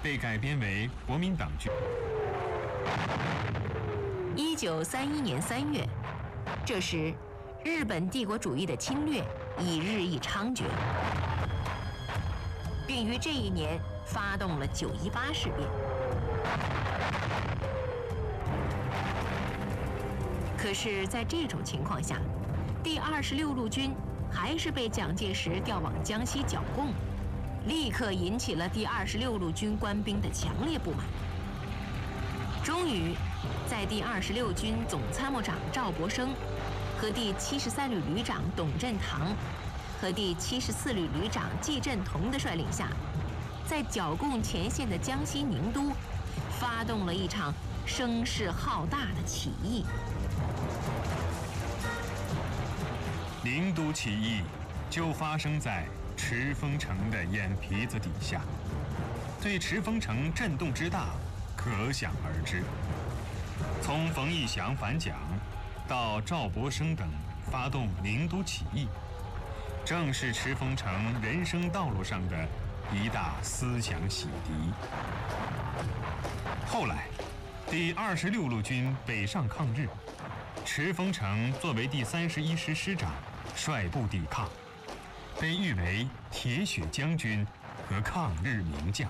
被改编为国民党剧。 1931年3月，这时日本帝国主义的侵略已日益猖獗，并于这一年发动了9·18事变。可是，在这种情况下，第26路军还是被蒋介石调往江西剿共，立刻引起了第26路军官兵的强烈不满。终于，在第26军总参谋长赵博生和第73旅旅长董振堂和第74旅旅长季振同的率领下，在剿共前线的江西宁都，发动了一场声势浩大的起义。 宁都起义就发生在池峰城的眼皮子底下，对池峰城震动之大可想而知。从冯玉祥反蒋到赵博生等发动宁都起义，正是池峰城人生道路上的一大思想洗涤。后来，第26路军北上抗日，池峰城作为第31师师长率部抵抗，被誉为铁血将军和抗日名将。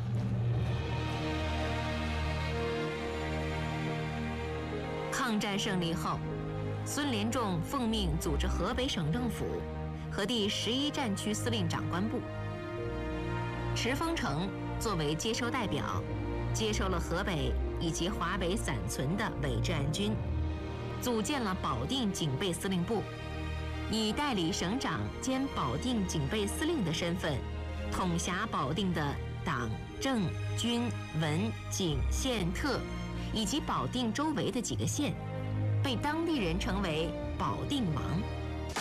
抗战胜利后，孙连仲奉命组织河北省政府和第11战区司令长官部。池峰城作为接收代表，接收了河北以及华北散存的伪治安军，组建了保定警备司令部，以代理省长兼保定警备司令的身份，统辖保定的党、政、军、文、警、县、特以及保定周围的几个县，被当地人称为保定王。